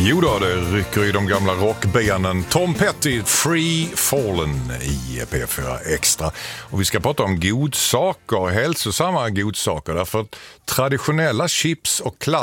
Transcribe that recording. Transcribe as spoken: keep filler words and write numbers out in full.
Jo då, det rycker i de gamla rockbenen. Tom Petty, Free Fallen i P fyra Extra. Och vi ska prata om godsaker, hälsosamma godsaker. Därför att traditionella chips och klass